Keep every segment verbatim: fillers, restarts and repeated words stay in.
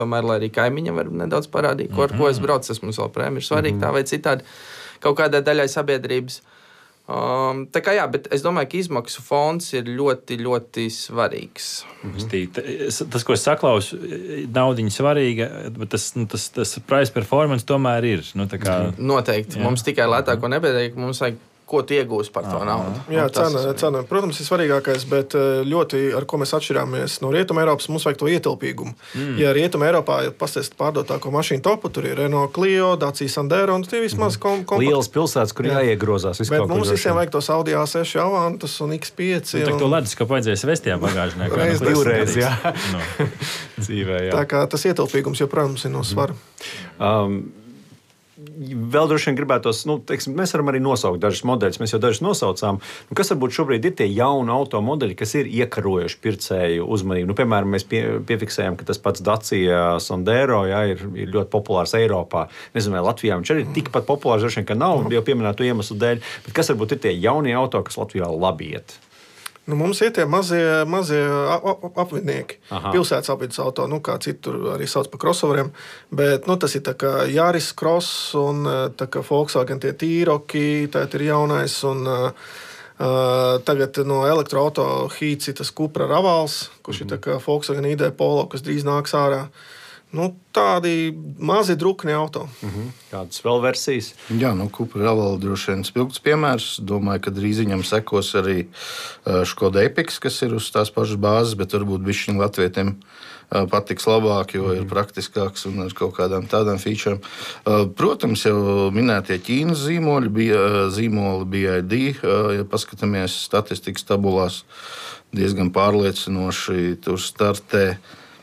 tomēr, lai arī kaimiņam var nedaudz parādīt, ko, ar ko es braucu, tas mums vēl prēm ir svarīgi tā vai citādi kaut kādai daļai sabiedrības. Um, tā kā jā, bet es domāju, ka izmaksu fonds ir ļoti, ļoti svarīgs. Mm-hmm. Tas, ko es saklausu, naudiņa svarīga, bet tas, nu, tas, tas price performance tomēr ir. Nu, tā kā... Noteikti. Jā. Mums tikai lētāko nepietiek, mums vajag ko tu iegūsi par to Aha. naudu. Jā, cena, cena, protams, ir svarīgākais, bet ļoti, ar ko mēs atšķirāmies no Rietuma Eiropas, mums vajag to ietilpīgumu. Mm. Ja Rietuma Eiropā, ja pastāst pārdotāko mašīnu topu, tur ir Renault Clio, Dacia Sandero, un tie vismaz kom, kompakti. Lielas pilsētas, kur jā. jāiegrozās. Bet mums visiem vajag tos Audi A seši Avantus un X pieci. Nu, un... to ledus, ka vajadzēs vestijā bagāžniekā. Reiz divreiz, jā. no. Dzīvē, jā. Tā kā tas ietilpīgums joprojām ir no svara. Um, Vēl droši vien gribētos, nu, teiksim, mēs varam arī nosaukt dažus modeļus, mēs jau dažus nosaucām. Nu, kas varbūt šobrīd ir tie jauni automodeļi, kas ir iekarojuši pircēju uzmanību? Nu, piemēram, mēs pie, piefiksējam, ka tas pats Dacia Sandero jā, ir, ir ļoti populārs Eiropā. Nezinu, vai Latvijā viņš arī ir tikpat populārs, droši vien, ka nav, jau pieminēto iemeslu dēļ. Bet kas varbūt ir tie jaunie auto, kas Latvijā labi iet? Nu, mums ir tie mazie, mazie apvidnieki, Aha. pilsētas apvidus auto, nu, kā citur arī sauc par crossoveriem, bet nu, tas ir tā kā Yaris Cross un tā kā Volkswagen tie T-Rocky, tā ir jaunais, un uh, tagad no elektroauto Hīts ir tas Cupra Ravals, kurš mm. ir tā kā Volkswagen I D Polo, kas drīz nāks ārā. Nu, tādi mazi drukni auto. Mm-hmm. Kādas vēl versijas? Jā, nu, Cupra Raval droši vien spilgts piemērs. Domāju, ka drīz viņam sekos arī Škoda Epics, kas ir uz tās pašas bāzes, bet varbūt bišķiņ latvietiem patiks labāk, jo ir praktiskāks un ar kaut kādām tādām featurām. Protams, jau minētie Ķīnas zīmoļi, bija, zīmoli B I D, ja paskatāmies statistikas tabulās, diezgan pārliecinoši tur startē.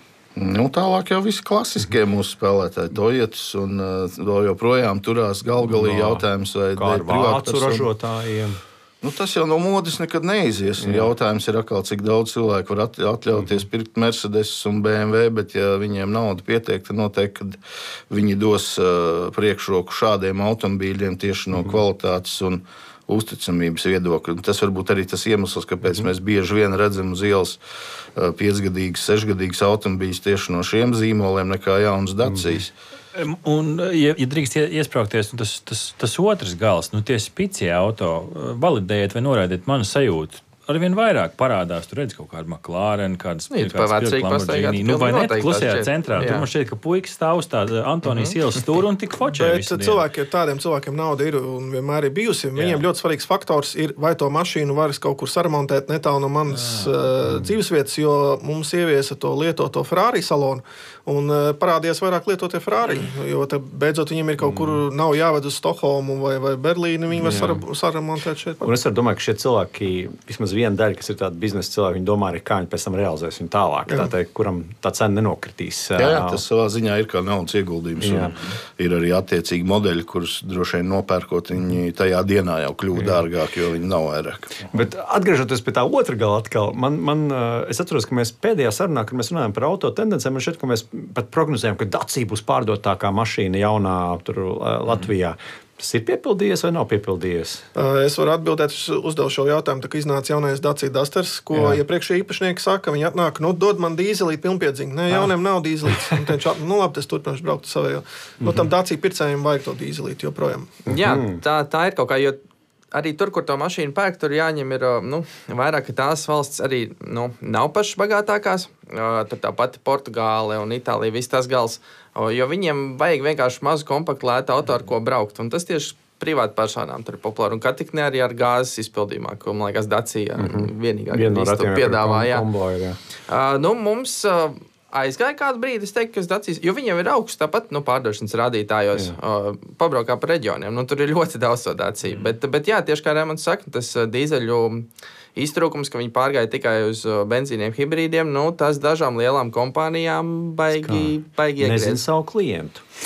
Nu, tālāk jau visi klasiskie mūsu spēlētāji, Toyotas, un uh, joprojām turās galgalī no, jautājums, vai kā ar vācu ražotājiem. Nu, tas jau no modes nekad neizies. Jā. Jautājums ir atkal, cik daudz cilvēku var atļauties mm-hmm. pirkt Mercedes un B M W, bet ja viņiem nauda pietiek, tad noteikti, kad viņi dos uh, priekšroku šādiem automobīļiem tieši no mm-hmm. kvalitātes un uzticamības viedokļa. Tas varbūt arī tas iemesls, kāpēc mm-hmm. mēs bieži vien redzam uz ielas piecgadīgas, sešgadīgas automobīļus tieši no šiem zīmoliem nekā jaunas Dacijas. Mm-hmm. Un, ja, ja drīkst iespraukties, tas, tas, tas otrs gals, nu tie spicie auto, validējiet vai noraidiet manu sajūtu. Arvien vairāk parādās, tur redz kaut kādu McLaren, kādas Lamborghini. Nu, vai ne klusajā centrā? Tur man šķiet, ka puikas stāv uz tāda Antonijas uh-huh. ielas stūra un tik fočē. Bet cilvēki, tādiem cilvēkiem nauda ir un vienmēr ir bijusi. Viņiem Jā. ļoti svarīgs faktors ir, vai to mašīnu varas kaut kur saremontēt netālu no manas uh, dzīvesvietas, jo mums ieviesa to lietoto Ferrari salonu un uh, parādījās vairāk lietotie Ferrari, jo tad beidzot viņiem ir kaut kur nav jāved uz Stokholmu vai, vai Berlīni, viņi var sare, saremontēt šeit. Un es varu domāt, ka šie cilvēki vismaz viena daļa, kas ir tāda biznesa cilvēka, viņi domā arī, kā viņi pēc tam realizēs viņu tālāk, tā teikt, kuram tā cena nenokritīs. Jā, jā, tas savā ziņā ir kā naudas ieguldījums. Ir arī attiecīgi modeļi, kurus droši vien nopērkot, viņi tajā dienā jau kļūst dārgāk, jo viņi nav vairāk. Bet atgriežoties pie tā otra gala atkal, man, man, es atceros, ka mēs pēdējā sarunā, kad mēs runājam par auto tendencēm, man šķiet, ka mēs pat prognozējam, ka Dacia būs pārdotākā mašīna jaunā tur Latvijā. Tas ir piepildījies vai nav piepildījies? Es varu atbildēt, uzdevu šo jautājumu, tā kā iznāca jaunais Dacia Dusters, ko iepriekšējie īpašnieki saka, viņi atnāk, nu, dod man dīzelīt pilnpiedziņu. Nē, jauniem nav dīzelīts. Un teicu, nu, labi, tas turpināšu braukt savējo. Nu, tam Dacia pircējiem vajag to dīzelīt joprojām. Jā, tā, tā ir kaut kā, jo arī tur, kur to mašīnu pērk, tur jāņem ir, nu, vairāk, ka tās valsts arī, nu, nav pašas bagātākās. Tur tā pati Portugāle un Itālija, viss tas gals. Jo viņiem vajag vienkārši mazu kompaktu lētu auto, ar ko braukt. Un tas tieši privāti personām tur ir populāri. Un katikne arī ar gāzes izpildījumā, ko, man liekas, Dacia mm-hmm. vienīgā Vien no to piedāvā. Jā. Kombo, jā. Uh, nu, mums uh, aizgāja kādu brīdi, es teiktu, ka Dacia, jo viņiem ir augsts tāpat, nu, pārdošanas rādītājos, uh, pabraukā pa reģioniem. Nu, tur ir ļoti daudz to Dacia. Mm. Bet, bet jā, tieši kā Raimonds saka, tas uh, dīzeļu iztrūkums, ka viņi pārgāja tikai uz benzīniem hibrīdiem, nu, tas dažām lielām kompānijām baigi, baigi iegriez. Nezinu savu klientu.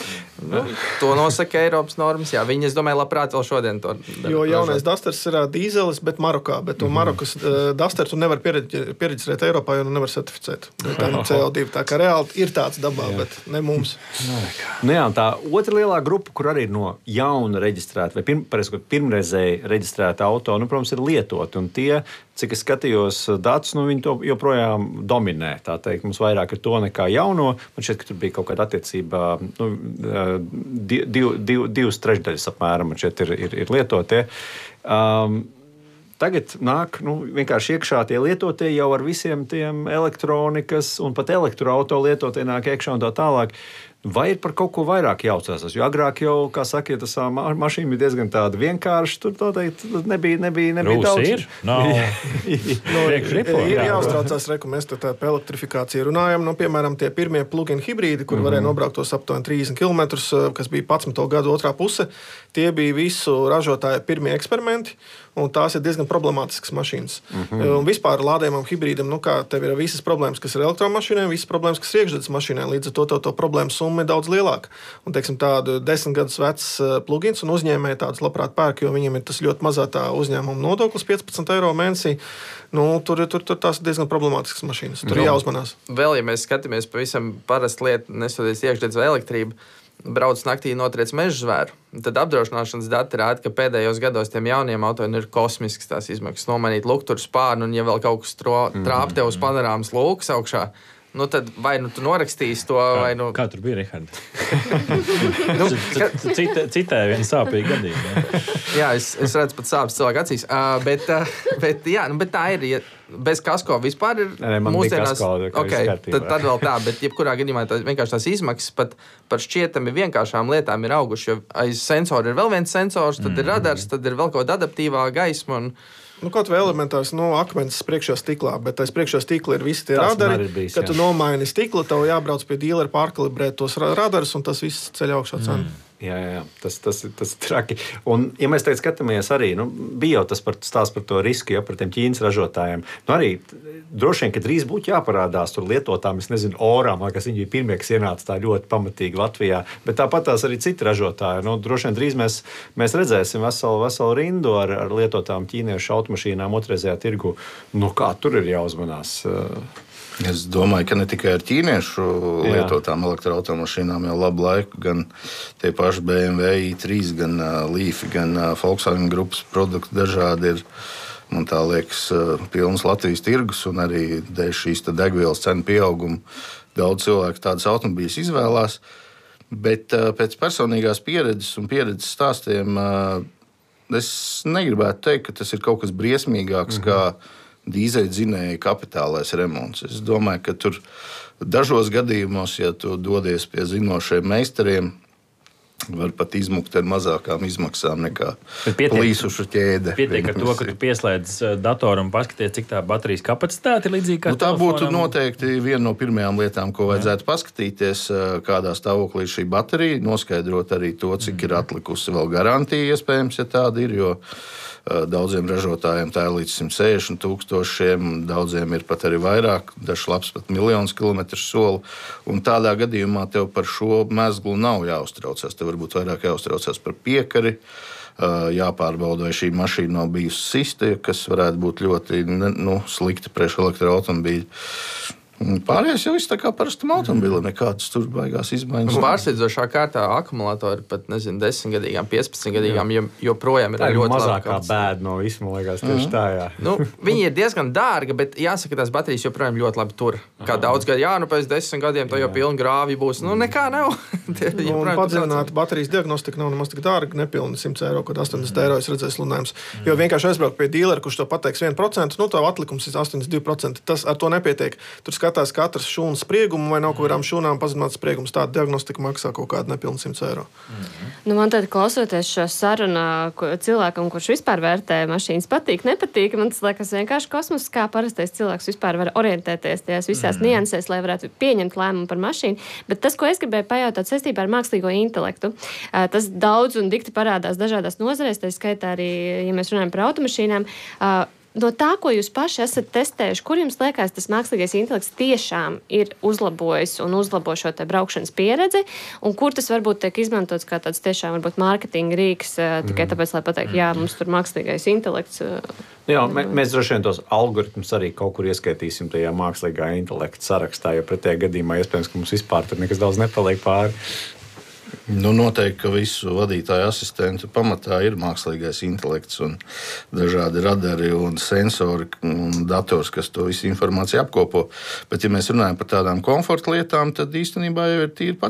Nu, to nosaka Eiropas normas. Jā, viņi, es domāju, labprāt vēl šodien to dara. Jo jaunais Dusters ir dīzelis, bet Marokā. Bet to Marokas uh, Duster tu nevar pieregistrēt Eiropā, jo nu nevar certificēt. Tā ir C O divi. Tā kā reāli ir tāds dabā, jā. Bet ne mums. Nu jā, tā otra lielā grupa, kur arī ir no jauna reģistrēta vai pirm, pirmreizēji reģistrēta auto, nu, protams, ir lietoti. Un tie, cik es skatījos datus, nu, viņi to joprojām dominē. Tā teikt, mums vairāk ir to nekā jauno. Man šķiet, ka tur bija kaut kāda attiecība, nu, div, div, div, divas trešdaļas apmēram, man šķiet, ir, ir, ir lietotie. Um, Tagad nāk nu, vienkārši iekšā tie lietotie jau ar visiem tiem elektronikas un pat elektroauto lietotie nāk iekšā un tā tālāk. Vai ir par kaut ko vairāk jāucās? Jo agrāk jau, kā saka, ja tas ma- mašīna bija diezgan tāda vienkārša, tur noteikti nebija, nebija, nebija Rūs daudz. ir? Nav. No, ir jāuztraucās, reku, mēs tā par elektrifikāciju runājam. Nu, piemēram, tie pirmie plug-in hibrīdi, kur mm-hmm. varēja nobraukt tos aptuveni trīsdesmit kilometrus, kas bija padsmito gadu otrā puse, tie bija visu ražotāju pirmie eksperimenti. Un tās ir diezgan problemātiskas mašīnas. Mm-hmm. Un vispār lādējumam hibrīdam, nu kā tev ir visas problēmas, kas ir elektromašīnai, visas problēmas, kas ir iekšzemes mašīnai. Līdz ar to to, to problēmu summa ir daudz lielāka. Un, teiksim, tādu desmit gadus vecs plugins un uzņēmēji tādus labprāt pērk, jo viņiem ir tas ļoti mazā tā uzņēmuma nodoklis, piecpadsmit eiro mēnesī. Nu, tur, tur, tur tās ir diezgan problemātiskas mašīnas. Tur ir jāuzmanās. Vēl, ja mēs skatāmies pavisam parastu lietu, nesoties iekšzemes vai elektrību, brauc naktī notriec meža zvēru. Tad apdrošināšanas dati rāda, ka pēdējos gados tiem jauniem autoiem ir kosmisks tās izmaksas. Nomainīt lukturu spārnu, un ja vēl kaut kas tro, trāp tev uz panorāmas lūkas augšā, nu tad vai nu tu norakstīsi to, vai nu... Kā tur bija, Rihard? nu, Citē, citē viena sāpīga gadījuma. jā, es, es redzu pat sāpes cilvēku acīs. Uh, bet, uh, bet, jā, nu, bet tā ir, ja bez kasko vispār ir mūsdienās... Okay, tad, tad vēl tā, bet jebkurā gadījumā tā, vienkārši tās izmaksas pat par šķietami vienkāršām lietām ir auguši, jo aiz sensora ir vēl viens sensors, tad mm. ir radars, tad ir vēl kaut kāda adaptīvā gaisma un... Nu, kaut vai elementārs nu, akmens priekšā stiklā, bet aiz priekšā stikla ir visi tie Tas radari. bijis, kad tu nomaini stiklu, tev jābrauc pie dīlera pārkalibrēt tos radarus, un tas viss ceļ augšā cenu. Mm. Jā, jā, tas, tas, tas ir traki. Un, ja mēs tagad skatāmies arī, nu, bija jau tas par, stāsts par to risku, ja, par tiem Ķīnas ražotājiem. Nu, arī droši vien, ka drīz būtu jāparādās tur lietotām, es nezinu, orām, kas viņi bija pirmie, kas ienāca tā ļoti pamatīgi Latvijā. Bet tāpat tās arī citi ražotāji. Nu, droši vien drīz mēs, mēs redzēsim veselu, veselu rindu ar, ar lietotām ķīniešu automašīnām otrreizējā tirgu. Nu, kā tur ir jāuzmanās? Es domāju, ka ne tikai ar ķīniešu lietotām elektroautomašīnām jau labu laiku, gan tie paši B M W i trīs, gan uh, Leaf, gan uh, Volkswagen grupas produkti dažādi ir. Man tā liekas, uh, pilns Latvijas tirgus un arī dēļ šīs degvielas cenu pieauguma daudz cilvēku tādas automobīļus izvēlās. Bet uh, pēc personīgās pieredzes un pieredzes stāstiem uh, es negribētu teikt, ka tas ir kaut kas briesmīgāks, mm-hmm. kā dīzeļdzinēja kapitālais remonts. Es domāju, ka tur dažos gadījumos, ja tu dodies pie zinošiem meistariem, var pat izmukt ar mazākām izmaksām nekā plīsuša ķēde. Pietiek ar to, ka tu pieslēdz datoru un paskaties, cik tā baterijas kapacitāte ir līdzīga kā nu, tā telefonam. būtu noteikti viena no pirmajām lietām, ko vajadzētu paskatīties, kādā stāvoklī šī baterija, noskaidrot arī to, cik ir atlikusi vēl garantija, iespējams, ja tāda ir, jo daudziem ražotājiem tā ir līdz simt sešdesmit tūkstošiem, daudziem ir pat arī vairāk, dažs labs pat miljonus kilometru soli. Un tādā gadījumā tev par šo mezglu nav jāuztraucās. Tev varbūt vairāk jāuztraucās par piekari, jāpārbauda, vai šī mašīna nav bijusi sista, kas varētu būt ļoti nu, slikti priekš elektroautomobīļu. Pārējais jau viss tā kā parastam automobilim, nekādas tur baigās izmaiņas. Pārsteidzošā kārtā akumulatori pat, nezinu, desmitgadīgām, piecpadsmitgadīgām joprojām ir tā ir ļoti mazākā bēda no visu, man liekas, tieši mm. tā, jā. Nu, viņi ir diezgan dārgi, bet jāsaka, tās baterijas joprojām ļoti labi tur. Kā daudz gadu, jā, nu pēc desmit gadiem to jau pilni grāvi būs. Nu, nekā nav. Nu, un padziļināta baterijas diagnostika nav nemaz tik dārga, nepilni simt eiro, kad astoņdesmit eiro es redzēju sludinājumus. Jo vienkārši aizbraukt pie dīlera, kurš to pateiks viens procents, nu, tā atlikums ir astoņdesmit divi procenti. Tas ar to nepietiek. Tur skatās katrs šūnas spriegumu vai nav kaut kādām šūnām pazemināts spriegums. Tāda diagnostika maksā kaut kādu nepilnu simt eiro. Mm-hmm. Nu, man tad klausoties šo sarunu cilvēkam, kurš vispār vērtē mašīnas patīk, nepatīk, man tas liekas vienkārši kosmos, kā parastais cilvēks vispār var orientēties tajās visās mm-hmm. niansēs, lai varētu pieņemt lēmumu par mašīnu. Bet tas, ko es gribēju pajautāt saistībā ar mākslīgo intelektu, tas daudz un dikti parādās dažādās nozarēs, tā skaitā arī, ja mēs runājam par automašīnām, no tā, ko jūs paši esat testējuši, kur jums liekas, tas mākslīgais intelekts tiešām ir uzlabojis un uzlabo šo te braukšanas pieredzi, un kur tas varbūt tiek izmantots kā tāds tiešām varbūt mārketinga rīks, tikai tāpēc, lai pateikt, jā, mums tur mākslīgais intelekts. Jā, mē, mēs droši vien tos algoritmus arī kaut kur ieskaitīsim tajā mākslīgā intelekta sarakstā, jo pretējā gadījumā iespējams, ka mums vispār tur nekas daudz nepaliek pāri. Nu, noteikti, ka visu vadītāju asistentu pamatā ir mākslīgais intelekts un dažādi radari un sensori un dators, kas to visu informāciju apkopo. Bet, ja mēs runājam par tādām komforta lietām, tad īstenībā jau ir tīri